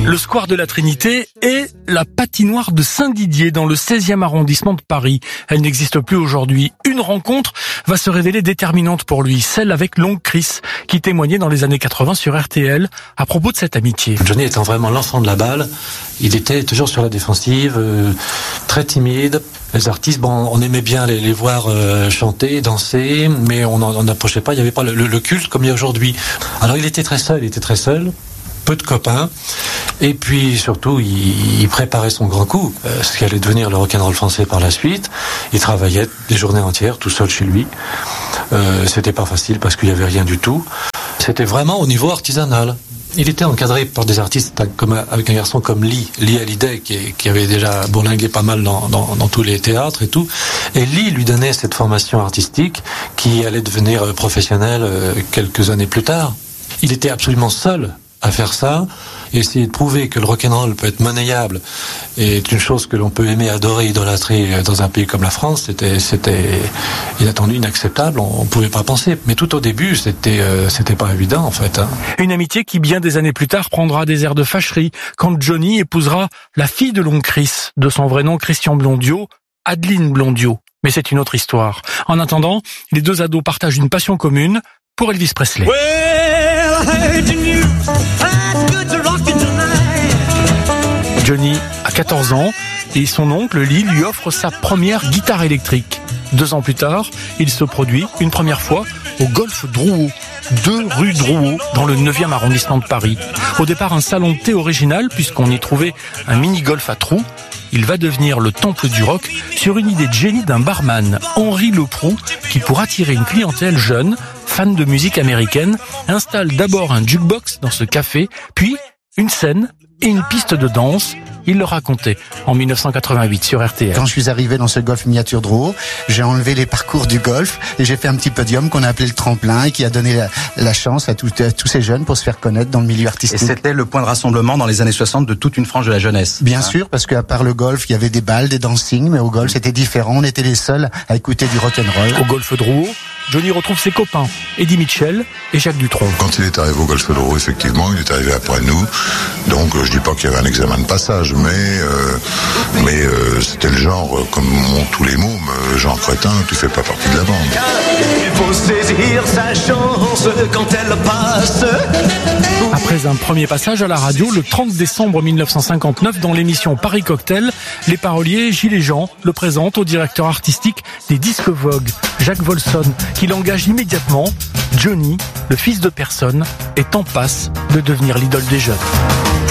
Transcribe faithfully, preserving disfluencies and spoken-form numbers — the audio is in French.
Le square de la Trinité et la patinoire de Saint-Didier dans le seizième arrondissement de Paris. Elle n'existe plus aujourd'hui. Une rencontre va se révéler déterminante pour lui, celle avec l'oncle Chris, qui témoignait dans les années quatre-vingts sur R T L à propos de cette amitié. Johnny étant vraiment l'enfant de la balle, il était toujours sur la défensive, euh, très timide. Les artistes, bon, on aimait bien les, les voir euh, chanter, danser, mais on n'approchait pas, il n'y avait pas le, le, le culte comme il y a aujourd'hui. Alors il était très seul, il était très seul, peu de copains, et puis surtout il, il préparait son grand coup, euh, ce qui allait devenir le rock'n'roll français par la suite. Il travaillait des journées entières, tout seul chez lui. Euh, c'était pas facile parce qu'il n'y avait rien du tout. C'était vraiment au niveau artisanal. Il était encadré par des artistes comme, avec un garçon comme Lee, Lee Hallyday, qui, qui avait déjà bourlingué pas mal dans, dans, dans tous les théâtres et tout. Et Lee lui donnait cette formation artistique qui allait devenir professionnelle quelques années plus tard. Il était absolument seul à faire ça, et essayer de prouver que le rock'n'roll peut être monnayable et est une chose que l'on peut aimer, adorer, idolâtrer dans un pays comme la France, c'était, c'était inattendu, inacceptable, on ne pouvait pas penser. Mais tout au début, c'était, euh, c'était pas évident en fait. Hein. Une amitié qui, bien des années plus tard, prendra des airs de fâcherie quand Johnny épousera la fille de l'oncle Chris, de son vrai nom Christian Blondiot, Adeline Blondiot. Mais c'est une autre histoire. En attendant, les deux ados partagent une passion commune pour Elvis Presley. Johnny a quatorze ans et son oncle Lee lui offre sa première guitare électrique. Deux ans plus tard, il se produit une première fois au Golf Drouot, deux rue Drouot, dans le neuvième arrondissement de Paris. Au départ, un salon de thé original, puisqu'on y trouvait un mini-golf à trous. Il va devenir le temple du rock sur une idée de génie d'un barman, Henri Leproux, qui, pour attirer une clientèle jeune, fan de musique américaine, installe d'abord un jukebox dans ce café, puis une scène et une piste de danse. Il le racontait en dix-neuf cent quatre-vingt-huit sur R T L. Quand je suis arrivé dans ce golf miniature Drouot, j'ai enlevé les parcours du golf et j'ai fait un petit podium qu'on a appelé le tremplin et qui a donné la, la chance à, tout, à tous ces jeunes pour se faire connaître dans le milieu artistique. Et c'était le point de rassemblement dans les années soixante de toute une frange de la jeunesse. Bien hein. sûr, parce qu'à part le golf, il y avait des balles, des dancing, mais au golf c'était différent. On était les seuls à écouter du rock'n'roll. Au Golf Drouot, Johnny retrouve ses copains, Eddie Mitchell et Jacques Dutronc. Quand il est arrivé au Golf Drouot, effectivement, il est arrivé après nous. Donc je dis pas qu'il y avait un examen de passage, mais euh, mais euh, c'était le genre, euh, comme ont tous les mômes, euh, genre crétin, tu fais pas partie de la bande. Il faut saisir sa chance quand elle passe. Après un premier passage à la radio, le trente décembre mille neuf cent cinquante-neuf, dans l'émission Paris Cocktail, les paroliers Gilles et Jean le présentent au directeur artistique des disques Vogue, Jacques Volson, qui l'engage immédiatement. Johnny, le fils de personne, est en passe de devenir l'idole des jeunes.